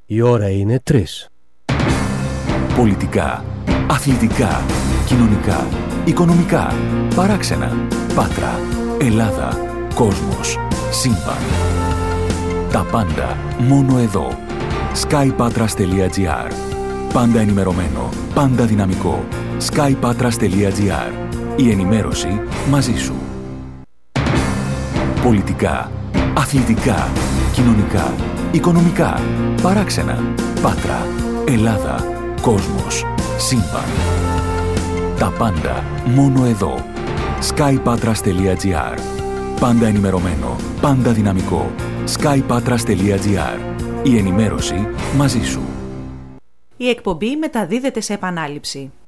Η ώρα είναι 3. Πολιτικά, αθλητικά, κοινωνικά, οικονομικά, παράξενα, Πάτρα, Ελλάδα, κόσμος, σύμπαν. Τα πάντα μόνο εδώ. skypatras.gr. Πάντα ενημερωμένο, πάντα δυναμικό. skypatras.gr. Η ενημέρωση μαζί σου. Πολιτικά, αθλητικά, κοινωνικά, οικονομικά, παράξενα, Πάτρα, Ελλάδα, κόσμος, σύμπαν. Τα πάντα μόνο εδώ. skypatras.gr. Πάντα ενημερωμένο, πάντα δυναμικό. skypatras.gr. Η ενημέρωση μαζί σου. Η εκπομπή μεταδίδεται σε επανάληψη.